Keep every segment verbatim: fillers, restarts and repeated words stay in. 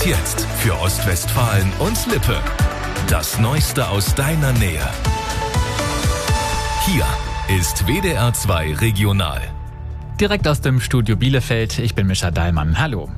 jetzt für Ostwestfalen und Lippe. Das Neueste aus deiner Nähe. Hier ist W D R zwei Regional. Direkt aus dem Studio Bielefeld, ich bin Mischa Dahlmann. Hallo.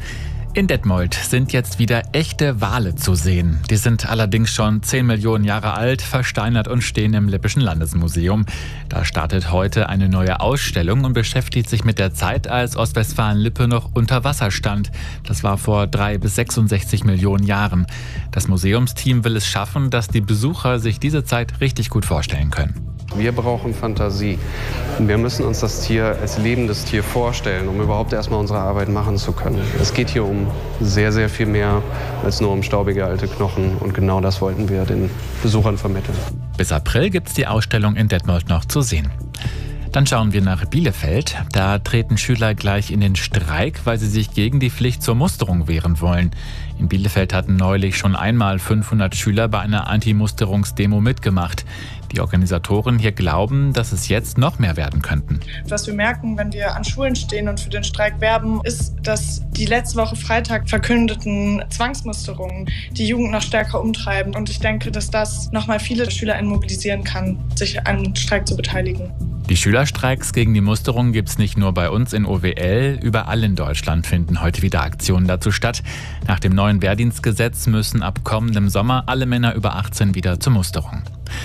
In Detmold sind jetzt wieder echte Wale zu sehen. Die sind allerdings schon zehn Millionen Jahre alt, versteinert und stehen im Lippischen Landesmuseum. Da startet heute eine neue Ausstellung und beschäftigt sich mit der Zeit, als Ostwestfalen-Lippe noch unter Wasser stand. Das war vor drei bis sechsundsechzig Millionen Jahren. Das Museumsteam will es schaffen, dass die Besucher sich diese Zeit richtig gut vorstellen können. Wir brauchen Fantasie. Wir müssen uns das Tier als lebendes Tier vorstellen, um überhaupt erstmal unsere Arbeit machen zu können. Es geht hier um sehr, sehr viel mehr als nur um staubige alte Knochen. Und genau das wollten wir den Besuchern vermitteln. Bis April gibt es die Ausstellung in Detmold noch zu sehen. Dann schauen wir nach Bielefeld. Da treten Schüler gleich in den Streik, weil sie sich gegen die Pflicht zur Musterung wehren wollen. In Bielefeld hatten neulich schon einmal fünfhundert Schüler bei einer Anti-Musterungsdemo mitgemacht. Die Organisatoren hier glauben, dass es jetzt noch mehr werden könnten. Was wir merken, wenn wir an Schulen stehen und für den Streik werben, ist, dass die letzte Woche Freitag verkündeten Zwangsmusterungen die Jugend noch stärker umtreiben. Und ich denke, dass das nochmal viele SchülerInnen mobilisieren kann, sich an den Streik zu beteiligen. Die Schülerstreiks gegen die Musterung gibt es nicht nur bei uns in O W L. Überall in Deutschland finden heute wieder Aktionen dazu statt. Nach dem neuen Wehrdienstgesetz müssen ab kommendem Sommer alle Männer über achtzehn wieder zur Musterung.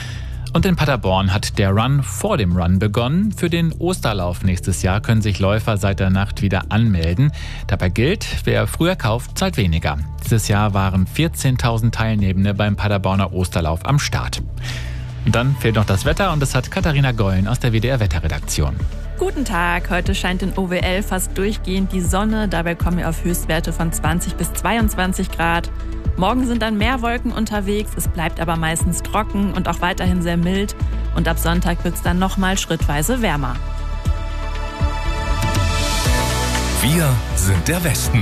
Und in Paderborn hat der Run vor dem Run begonnen. Für den Osterlauf nächstes Jahr können sich Läufer seit der Nacht wieder anmelden. Dabei gilt, wer früher kauft, zahlt weniger. Dieses Jahr waren vierzehntausend Teilnehmende beim Paderborner Osterlauf am Start. Und dann fehlt noch das Wetter und das hat Katharina Gollen aus der W D R-Wetterredaktion. Guten Tag, heute scheint in O W L fast durchgehend die Sonne. Dabei kommen wir auf Höchstwerte von zwanzig bis zweiundzwanzig Grad. Morgen sind dann mehr Wolken unterwegs, es bleibt aber meistens trocken und auch weiterhin sehr mild. Und ab Sonntag wird es dann nochmal schrittweise wärmer. Wir sind der Westen.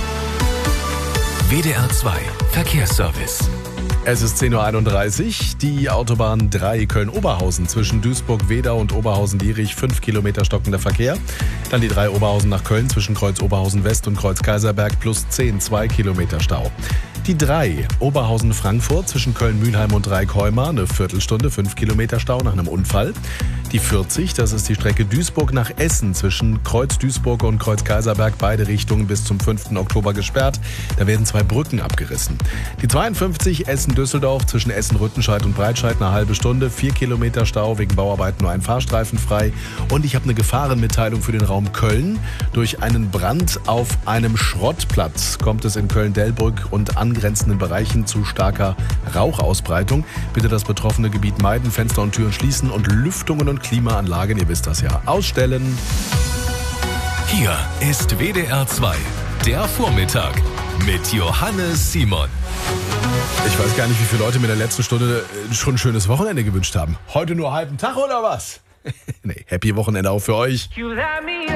W D R zwei Verkehrsservice. Es ist zehn Uhr einunddreißig. Die Autobahn drei Köln-Oberhausen zwischen Duisburg-Wedau und Oberhausen-Lierich, fünf Kilometer stockender Verkehr. Dann die drei Oberhausen nach Köln zwischen Kreuz Oberhausen-West und Kreuz Kaiserberg plus zehn, zwei Kilometer Stau. Die drei Oberhausen-Frankfurt zwischen Köln-Mülheim und Dreieckheumar, eine Viertelstunde, fünf Kilometer Stau nach einem Unfall. Die vierzig, das ist die Strecke Duisburg nach Essen zwischen Kreuz Duisburg und Kreuz Kaiserberg, beide Richtungen bis zum fünften Oktober gesperrt. Da werden zwei Brücken abgerissen. Die zweiundfünfzig Essen-Düsseldorf zwischen Essen-Rüttenscheid und Breitscheid, eine halbe Stunde, vier Kilometer Stau, wegen Bauarbeiten nur ein Fahrstreifen frei. Und ich habe eine Gefahrenmitteilung für den Raum Köln. Durch einen Brand auf einem Schrottplatz kommt es in Köln-Delbrück und angrenzenden Bereichen zu starker Rauchausbreitung. Bitte das betroffene Gebiet meiden, Fenster und Türen schließen und Lüftungen und Klimaanlagen, ihr wisst das ja, ausstellen. Hier ist W D R zwei, der Vormittag mit Johannes Simon. Ich weiß gar nicht, wie viele Leute mir in der letzten Stunde schon ein schönes Wochenende gewünscht haben. Heute nur halben Tag oder was? Nee, happy Wochenende auch für euch.